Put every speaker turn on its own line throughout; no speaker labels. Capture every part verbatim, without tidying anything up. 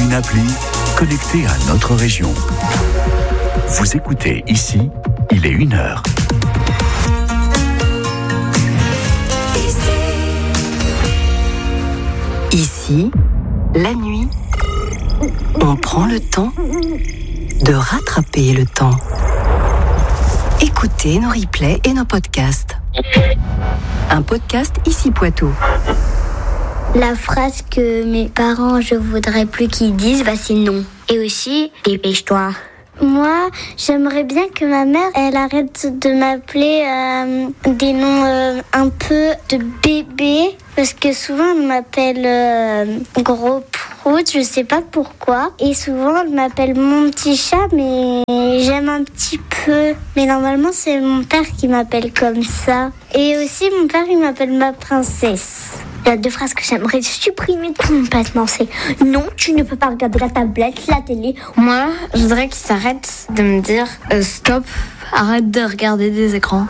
une appli connectée à notre région. Vous écoutez ici, il est une heure.
Ici, la nuit, on prend le temps de rattraper le temps. Écoutez nos replays et nos podcasts. Un podcast Ici Poitou.
La phrase que mes parents, je voudrais plus qu'ils disent, bah c'est non. Et aussi, dépêche-toi. Moi, j'aimerais bien que ma mère, elle arrête de m'appeler euh, des noms euh, un peu de bébé. Parce que souvent, elle m'appelle euh, gros prout, je sais pas pourquoi. Et souvent, elle m'appelle mon petit chat, mais j'aime un petit peu. Mais normalement, c'est mon père qui m'appelle comme ça. Et aussi, mon père, il m'appelle ma princesse. Il y a deux phrases que j'aimerais supprimer complètement. C'est non, tu ne peux pas regarder la tablette, la télé.
Moi, je voudrais qu'il s'arrête de me dire euh, stop, arrête de regarder des écrans.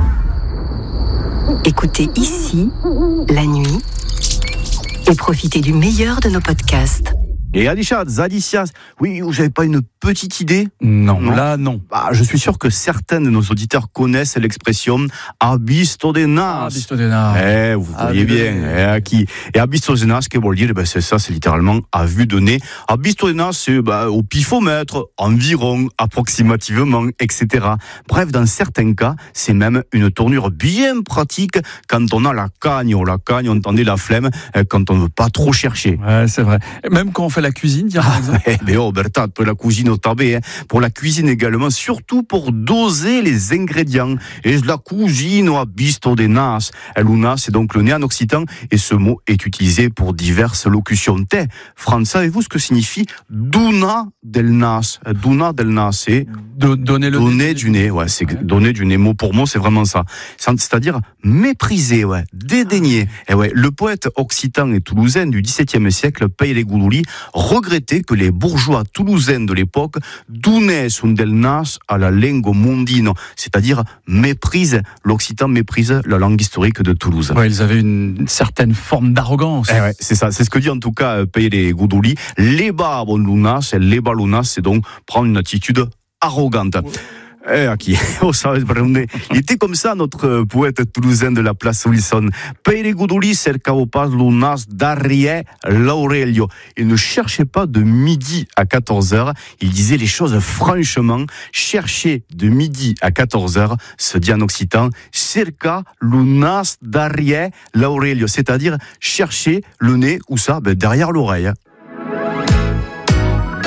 Écoutez ici, la nuit, et profitez du meilleur de nos podcasts.
Et Alisha, Zadicias, oui, vous n'avez pas une petite idée ?
Non, non, là non.
Bah, je suis sûr que certains de nos auditeurs connaissent l'expression abisto de nas.
Abisto de nas.
Eh, vous voyez bien. Eh, qui Et abisto de nas, qu'est-ce que veut dire ? Ben, c'est ça, c'est littéralement à vue de nez. Abisto de nas, c'est bah, au pifomètre, environ, approximativement, et cetera. Bref, dans certains cas, c'est même une tournure bien pratique quand on a la cagne. On la cagne, on entendait la flemme, quand on ne veut pas trop chercher.
Ouais, c'est vrai. Même quand on fait la cuisine, par
ah,
exemple.
Eh bien, oh, Bertha, pour la cuisine au tabé, hein. Pour la cuisine également, surtout pour doser les ingrédients. Et la cuisine au abisto de nas. Luna, c'est donc le nez en occitan, et ce mot est utilisé pour diverses locutions. Té, France, savez-vous ce que signifie duna del nas? Duna del nas, c'est
de, donner le
donner
nez.
du nez. Ouais, c'est ouais. Donner du nez. Mot pour mot, c'est vraiment ça. C'est-à-dire mépriser, ouais, dédaigner. Et ouais, le poète occitan et toulousain du dix-septième siècle, Pere Goudouli, regrettait que les bourgeois toulousains de l'époque donnaient un del nas à la lingue mondino, c'est-à-dire méprise, l'occitan méprise la langue historique de Toulouse.
Ouais, ils avaient une certaine forme d'arrogance.
Eh ouais, c'est ça, c'est ce que dit en tout cas Pere Goudouli. Leba bon lunas, leba lunas, c'est donc prendre une attitude arrogante. Ouais. Eh, qui oh, ça, il était comme ça, notre poète toulousain de la place Wilson. Pere Goudouli cercavo pas lunas darie l'Aurelio. Il ne cherchait pas de midi à quatorze heures. Il disait les choses franchement. Chercher de midi à quatorze heures, se dit en occitan, cerca lunas darie l'Aurelio. C'est-à-dire chercher le nez, où ça? Ben, derrière l'oreille.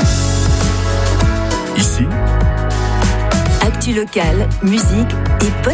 Ici,
actu locale, musique et podcast.